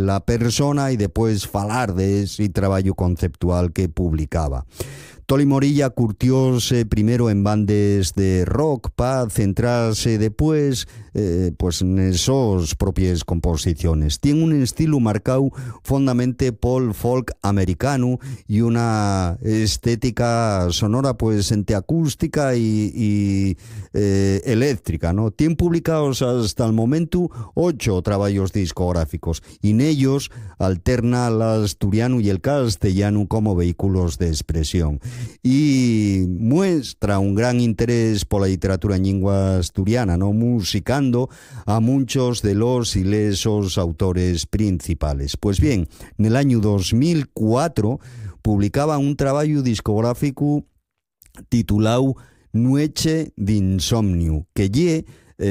la persona y después falar de ese trabajo conceptual que publicaba. Toli Morilla curtióse primero en bandes de rock para centrarse después pues en esas propias composiciones. Tiene un estilo marcado fondamente por folk americano y una estética sonora pues entre acústica y eléctrica, ¿no? Tiene publicados hasta el momento 8 trabajos discográficos y en ellos alterna el asturiano y el castellano como vehículos de expresión. Y muestra un gran interés por la literatura en lengua asturiana, ¿no? Musicando a muchos de los y lesos autores principales. Pues bien, en el año 2004 publicaba un trabajo discográfico titulado Nueche d'insomniu, que lle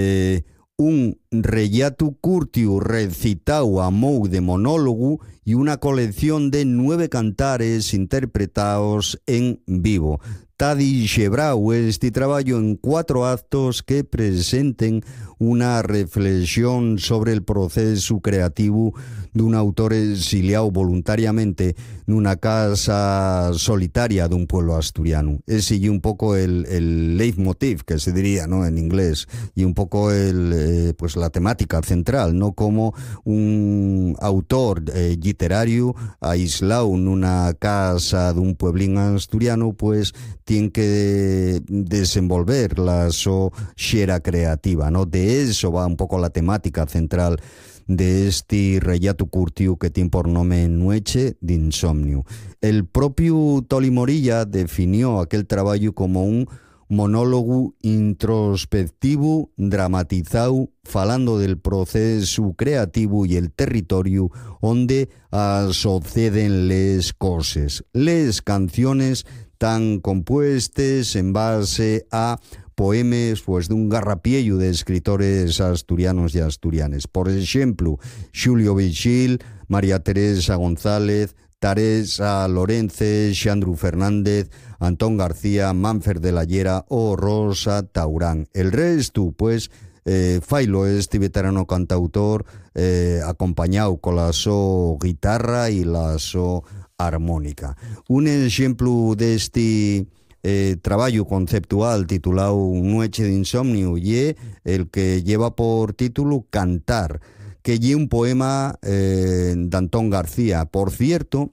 un relato curtiu recitado a modo de monólogo y una colección de 9 cantares interpretados en vivo. Está dixebrau este trabajo en 4 actos que presenten una reflexión sobre el proceso creativo de un autor exiliado voluntariamente en una casa solitaria de un pueblo asturiano. Ese y un poco el leitmotiv, que se diría, ¿no?, en inglés, y un poco pues la temática central, ¿no?, como un autor literario aislado en una casa de un pueblín asturiano, pues tiene que desenvolver la su xera creativa, ¿no? De eso va un poco la temática central de este relato curtiu que tiene por nombre Nueche d'insomniu. El propio Toli Morilla definió aquel trabajo como un monólogo introspectivo, dramatizado, falando del proceso creativo y el territorio donde suceden les cosas. Les canciones tan compuestas en base a poemas pues de un garrapiello de escritores asturianos y asturianes. Por ejemplo, Xulio Vigil, María Teresa González, Teresa Lorence, Xandru Fernández, Antón García, Manfer de la Llera o Rosa Taurán. El resto, pues, failo este veterano cantautor acompañado con la so guitarra y la so armónica. Un ejemplo de este trabajo conceptual titulado Nueche d'insomniu y el que lleva por título Cantar, que es un poema de Antón García. Por cierto,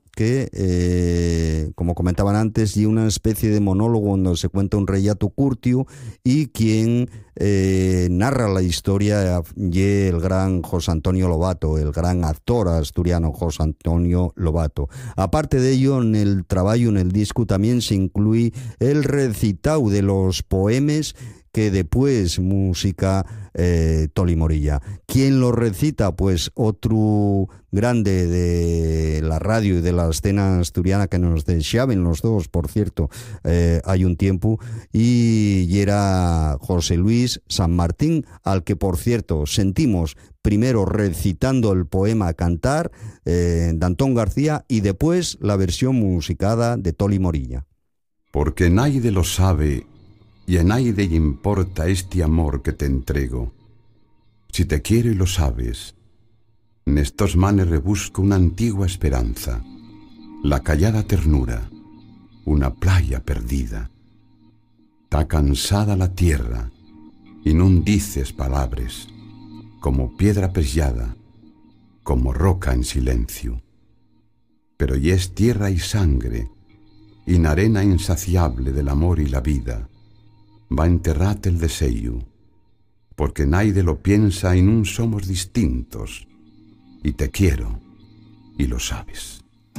que, como comentaban antes, y una especie de monólogo donde se cuenta un relato curtiu y quien narra la historia y el gran José Antonio Lobato, el gran actor asturiano José Antonio Lobato. Aparte de ello, en el trabajo, en el disco, también se incluye el recitado de los poemas que después música Toli Morilla. ¿Quién lo recita? Pues otro grande de la radio y de la escena asturiana que nos deseaban los dos, por cierto, hay un tiempo, y era José Luis San Martín, al que, por cierto, sentimos primero recitando el poema Cantar de Antón García y después la versión musicada de Toli Morilla. Porque nadie lo sabe y a nadie le importa este amor que te entrego. Si te quiero y lo sabes, en estos manes rebusco una antigua esperanza, la callada ternura, una playa perdida. Ta cansada la tierra y no dices palabras, como piedra pellada, como roca en silencio. Pero y es tierra y sangre, y en arena insaciable del amor y la vida, va a enterrarte el deseo, porque nadie lo piensa y nun somos distintos, y te quiero, y lo sabes.